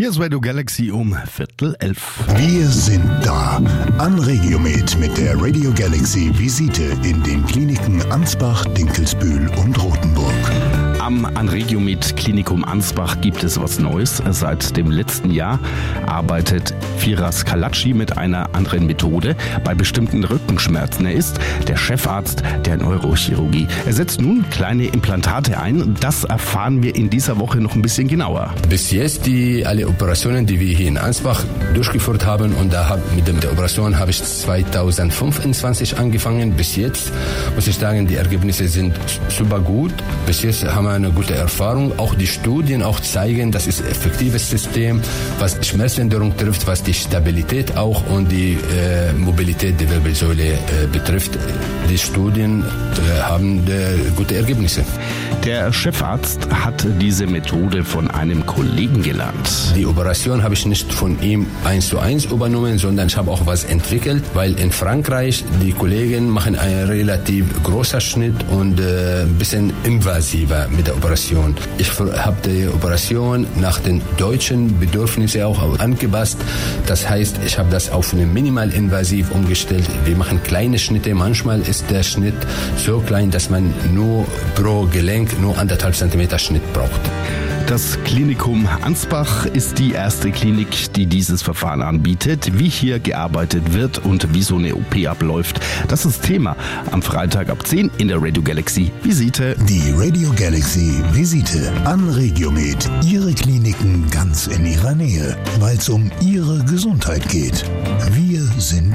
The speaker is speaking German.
Hier ist Radio Galaxy um 10:45. Wir sind da. Anregiomed mit der Radio Galaxy Visite in den Kliniken Ansbach, Dinkelsbühl und Rothenburg. Am Anregiomed Klinikum Ansbach gibt es was Neues. Seit dem letzten Jahr arbeitet Firas Kalaci mit einer anderen Methode bei bestimmten Rückenschmerzen. Er ist der Chefarzt der Neurochirurgie. Er setzt nun kleine Implantate ein. Das erfahren wir in dieser Woche noch ein bisschen genauer. Bis jetzt alle Operationen, die wir hier in Ansbach durchgeführt haben, und mit der Operation habe ich 2025 angefangen. Bis jetzt muss ich sagen, die Ergebnisse sind super gut. Bis jetzt haben wir eine gute Erfahrung. Auch die Studien zeigen, das ist ein effektives System, was Schmerzlinderung trifft, was die Stabilität auch und die Mobilität der Wirbelsäule betrifft. Die Studien haben gute Ergebnisse. Der Chefarzt hat diese Methode von einem Kollegen gelernt. Die Operation habe ich nicht von ihm 1:1 übernommen, sondern ich habe auch was entwickelt, weil in Frankreich die Kollegen machen einen relativ großen Schnitt und ein bisschen invasiver mit der Operation. Ich habe die Operation nach den deutschen Bedürfnissen auch angepasst. Das heißt, ich habe das auf eine minimalinvasiv umgestellt. Wir machen kleine Schnitte. Manchmal ist der Schnitt so klein, dass man nur pro Gelenk nur 1,5 Zentimeter Schnitt braucht. Das Klinikum Ansbach ist die erste Klinik, die dieses Verfahren anbietet. Wie hier gearbeitet wird und wie so eine OP abläuft, das ist Thema am Freitag ab 10 in der Radio Galaxy Visite. Die Radio Galaxy Visite. Anregiomed. Ihre Kliniken ganz in Ihrer Nähe, weil es um Ihre Gesundheit geht. Wir sind